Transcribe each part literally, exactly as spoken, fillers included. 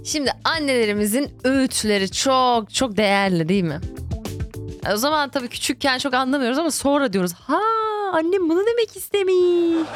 Şimdi annelerimizin öğütleri çok çok değerli değil mi? E, O zaman tabii küçükken çok anlamıyoruz ama sonra diyoruz. Ha, annem bunu demek istemiş.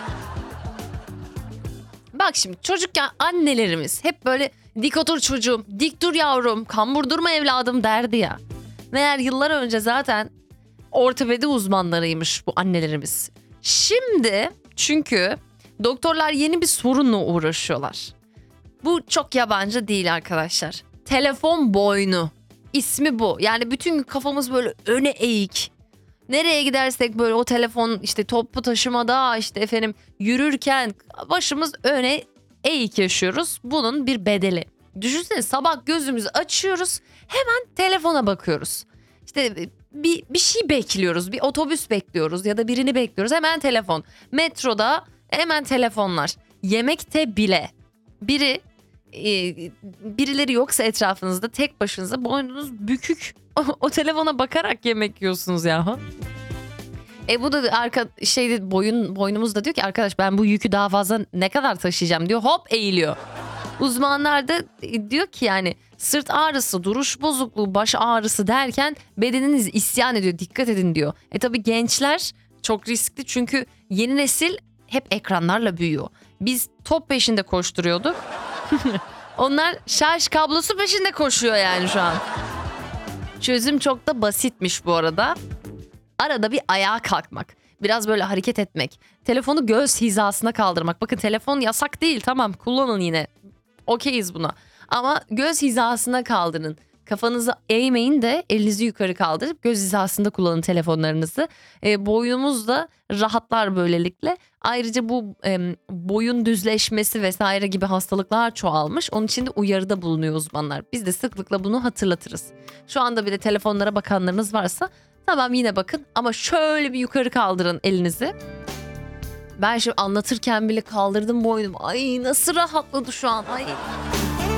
Bak şimdi çocukken annelerimiz hep böyle dik otur çocuğum, dik dur yavrum, kambur durma evladım derdi ya. Meğer yıllar önce zaten ortopedi uzmanlarıymış bu annelerimiz. Şimdi çünkü doktorlar yeni bir sorunla uğraşıyorlar. Bu çok yabancı değil arkadaşlar. Telefon boynu. İsmi bu. Yani bütün gün kafamız böyle öne eğik. Nereye gidersek böyle o telefon işte toplu taşımada işte efendim yürürken başımız öne eğik yaşıyoruz. Bunun bir bedeli. Düşünsene sabah gözümüzü açıyoruz hemen telefona bakıyoruz. İşte bir, bir şey bekliyoruz, bir otobüs bekliyoruz ya da birini bekliyoruz hemen telefon. Metroda hemen telefonlar. Yemekte bile biri e, birileri yoksa etrafınızda tek başınıza boynunuz bükük o, o telefona bakarak yemek yiyorsunuz ya. E bu da arka şeyde boyun boynumuz da diyor ki arkadaş ben bu yükü daha fazla ne kadar taşıyacağım diyor, hop eğiliyor. Uzmanlar da diyor ki yani sırt ağrısı, duruş bozukluğu, baş ağrısı derken bedeniniz isyan ediyor, dikkat edin diyor. E tabii gençler çok riskli çünkü yeni nesil hep ekranlarla büyüyor. Biz top peşinde koşturuyorduk. Onlar şarj kablosu peşinde koşuyor yani şu an. Çözüm çok da basitmiş bu arada. Arada bir ayağa kalkmak. Biraz böyle hareket etmek. Telefonu göz hizasına kaldırmak. Bakın telefon yasak değil, tamam kullanın yine. Okeyiz buna. Ama göz hizasına kaldırın. Kafanızı eğmeyin de elinizi yukarı kaldırıp göz hizasında kullanın telefonlarınızı. E, boynumuz da rahatlar böylelikle. Ayrıca bu e, boyun düzleşmesi vesaire gibi hastalıklar çoğalmış. Onun için de uyarıda bulunuyor uzmanlar. Biz de sıklıkla bunu hatırlatırız. Şu anda bile telefonlara bakanlarınız varsa tamam yine bakın ama şöyle bir yukarı kaldırın elinizi. Ben şimdi anlatırken bile kaldırdım boynumu. Ay nasıl rahatladı şu an. Ay.